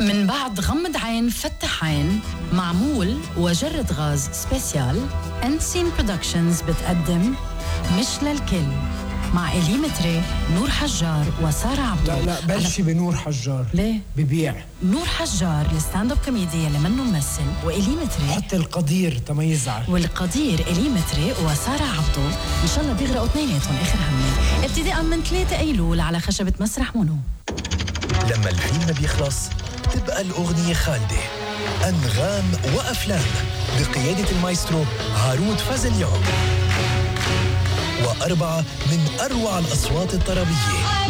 من بعد غمض عين فتح عين معمول وجرة غاز سبيسيال، أنسين برودكشنز بتقدم مش للكل مع إلي متري، نور حجار وسارة عبدو. لا بلشي بنور حجار. ليه؟ ببيع. نور حجار الستاند اب كوميدي اللي منه ممثل، وإلي متري حط القدير تميزعل، والقدير إلي متري وسارة عبدو. إن شاء الله بيغرقوا اثنيناتهم آخر همي، ابتداء من 3 أيلول على خشبة مسرح مونو. لما الفيلم بيخلص تبقى الأغنية خالدة. أنغام وأفلام بقيادة المايسترو هارون فازليان، وأربعة من أروع الأصوات الطربية.